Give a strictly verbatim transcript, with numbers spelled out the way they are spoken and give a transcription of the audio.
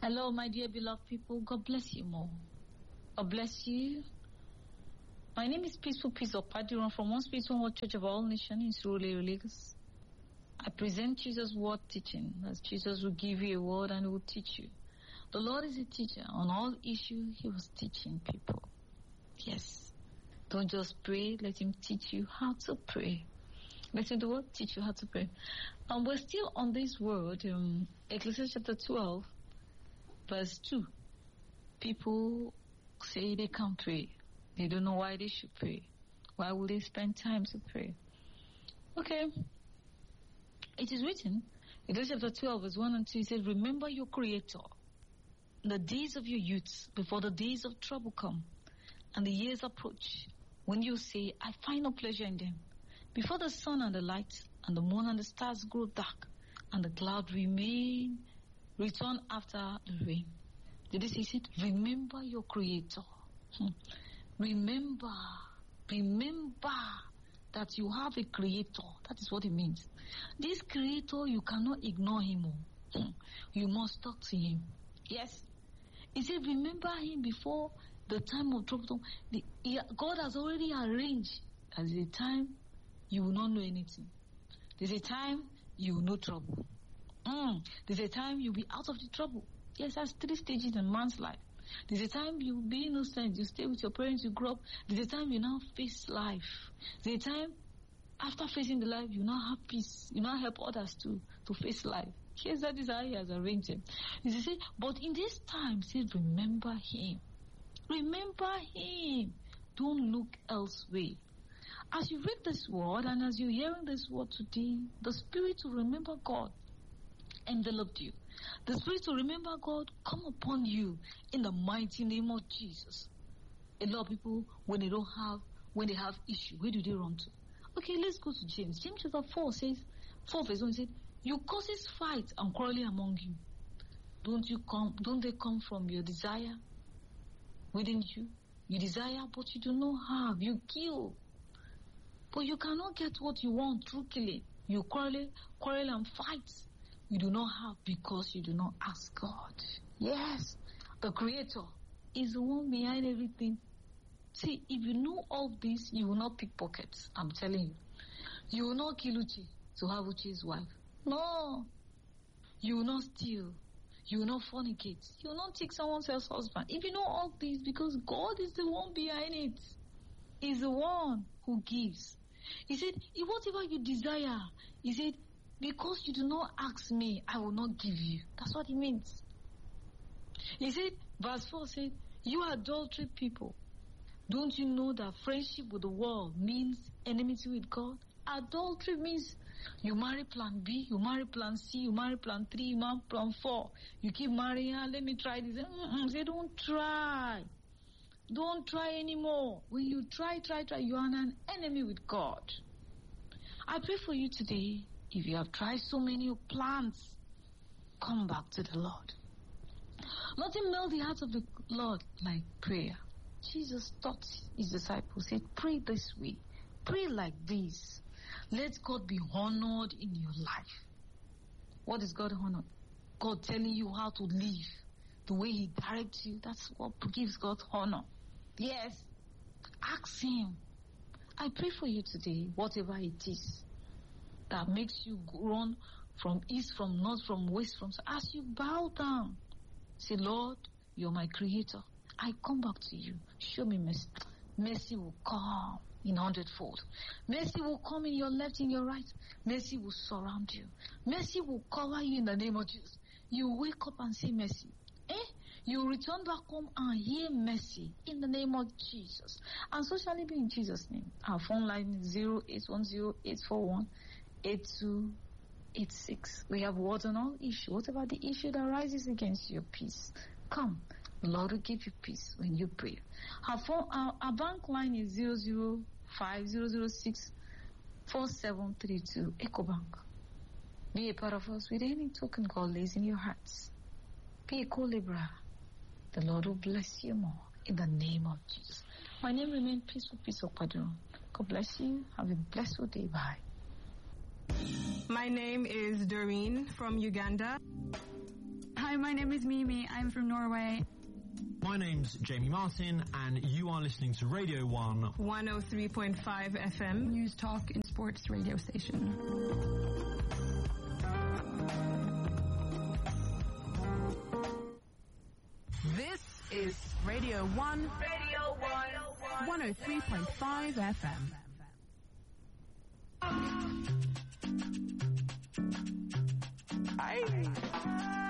Hello, my dear beloved people. God bless you more. God bless you. My name is Peaceful Peace Opadiron from One Spirit, One Word Church of All Nations in Surulere, Lagos. I present Jesus' word teaching, as Jesus will give you a word and he will teach you. The Lord is a teacher. On all issues, he was teaching people. Yes. Don't just pray. Let him teach you how to pray. Let him do what? Teach you how to pray. And we're still on this word, um, Ecclesiastes chapter twelve, verse two. People say they can't pray. They don't know why they should pray. Why would they spend time to pray? Okay. It is written, Ecclesiastes chapter twelve, verse one and two, it says, remember your Creator, the days of your youth, before the days of trouble come, and the years approach, when you say, I find no pleasure in them. Before the sun and the light, and the moon and the stars grow dark, and the cloud remain, return after the rain. Did he say it? Remember your Creator. Hmm. Remember, remember that you have a Creator. That is what it means. This Creator, you cannot ignore him. Hmm. You must talk to him. Yes. He said, remember him before the time of trouble. The, he, God has already arranged as a time you will not know anything. There's a time you will know trouble. Mm. There's a time you'll be out of the trouble. Yes, that's three stages in man's life. There's a time you'll be innocent, you stay with your parents, you grow up. There's a time you now face life. There's a time after facing the life, you now have peace. You now help others to, to face life. Yes, that is how he has arranged it. You see, but in this time, say, remember him. Remember him. Don't look elsewhere. As you read this word and as you're hearing this word today, the Spirit to remember God enveloped you. The Spirit to remember God come upon you in the mighty name of Jesus. A lot of people, when they don't have, when they have issue, where do they run to? Okay, let's go to James. James chapter four says, four verse one said, you causes fight and quarreling among you. Don't you come, don't they come from your desire within you? You desire, but you do not have. You kill. But you cannot get what you want through killing. You quarrel, quarrel and fight. You do not have because you do not ask God. Yes, the Creator is the one behind everything. See, if you know all this, you will not pick pockets. I'm telling you. You will not kill Uchi to have Uchi's wife. No. You will not steal. You will not fornicate. You will not take someone else's husband. If you know all this, because God is the one behind it. He's the one who gives. He said, if whatever you desire, he said, because you do not ask me, I will not give you. That's what he means. He said, verse four said, you adulterate people. Don't you know that friendship with the world means enmity with God? Adultery means you marry plan B, you marry plan C, you marry plan three, you marry plan four. You keep marrying her, let me try this. Mm-mm. Say, don't try. Don't try anymore. When you try, try, try, you are an enemy with God. I pray for you today. If you have tried so many plans, come back to the Lord. Nothing melts the heart of the Lord like prayer. Jesus taught his disciples, said, pray this way. Pray like this. Let God be honored in your life. What is God honored? God telling you how to live. The way he directs you, that's what gives God honor. Yes. Ask him. I pray for you today, whatever it is that makes you run from east, from north, from west, from south. As you bow down, say, Lord, you're my Creator. I come back to you. Show me mercy. Mercy will come in hundredfold. Mercy will come in your left, in your right. Mercy will surround you. Mercy will cover you in the name of Jesus. You wake up and say mercy. Eh? You return back home and hear mercy in the name of Jesus. And so shall it be in Jesus' name. Our phone line is zero eight one zero eight four one eight two eight six. We have words on all issue. Whatever the issue that rises against your peace, come. The Lord will give you peace when you pray. Our phone, our, our bank line is zero zero five zero zero six four seven three two. EcoBank. Be a part of us with any token God lays in your hearts. Be a co-laborer. The Lord will bless you more in the name of Jesus. My name remains Peaceful Peace Opadiron. God bless you. Have a blessed day. Bye. My name is Doreen from Uganda. Hi, my name is Mimi. I'm from Norway. My name's Jamie Martin, and you are listening to Radio one. one oh three point five F M. News, talk, and sports radio station. This is Radio one. Radio one. one oh three point five F M. Aye.